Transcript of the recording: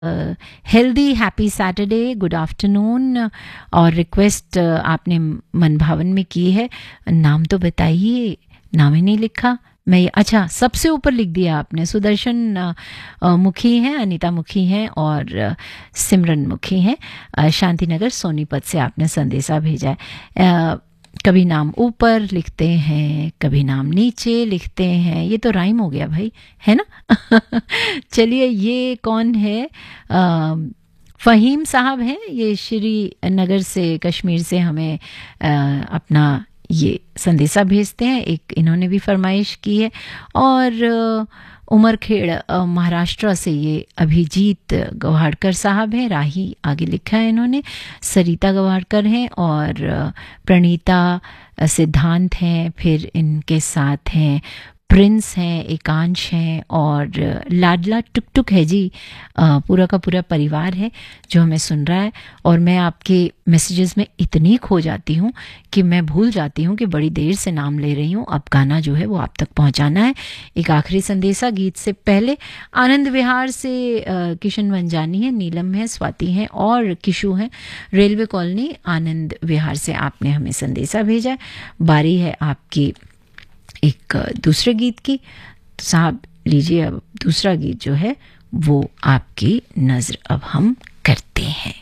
Healthy happy Saturday, good afternoon. और request आपने मन भावन में की है, नाम तो बताइए। नाम ही नहीं लिखा। मैं अच्छा, सबसे ऊपर लिख दिया आपने। सुदर्शन मुखी हैं, अनीता मुखी हैं और सिमरन मुखी हैं। शांतिनगर सोनीपत से आपने संदेशा भेजा है। कभी नाम ऊपर लिखते हैं, कभी नाम नीचे लिखते हैं। ये तो राइम हो गया भाई, है ना। चलिए, ये कौन है? फ़हीम साहब हैं, ये श्रीनगर से, कश्मीर से हमें अपना ये संदेशा भेजते हैं। एक इन्होंने भी फरमाइश की है। और उमरखेड़ महाराष्ट्र से ये अभिजीत गवाड़कर साहब हैं। राही आगे लिखा है इन्होंने। सरिता गवाड़कर हैं और प्रणीता सिद्धांत हैं। फिर इनके साथ हैं प्रिंस हैं, एकांश हैं और लाडला टुक टुक है जी। पूरा का पूरा परिवार है जो हमें सुन रहा है। और मैं आपके मैसेजेस में इतनी खो जाती हूँ कि मैं भूल जाती हूँ कि बड़ी देर से नाम ले रही हूँ। अब गाना जो है वो आप तक पहुँचाना है। एक आखिरी संदेशा गीत से पहले। आनंद विहार से किशन वंजानी है, नीलम है, स्वाति हैं और किशु हैं। रेलवे कॉलोनी आनंद विहार से आपने हमें संदेशा भेजा है। बारी है आपकी एक दूसरे गीत की। तो साहब लीजिए, अब दूसरा गीत जो है वो आपकी नज़र अब हम करते हैं।